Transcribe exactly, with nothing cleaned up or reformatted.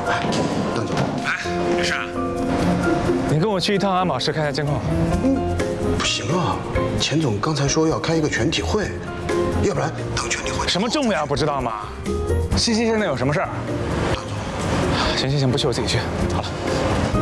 哎，邓总， 哎，没事。你跟我去一趟安保室看一下监控。 嗯，不行啊，钱总刚才说要开一个全体会，要不然等全体会。 什么重要不知道吗？西西现在有什么事儿？行行行，不去我自己去。好了。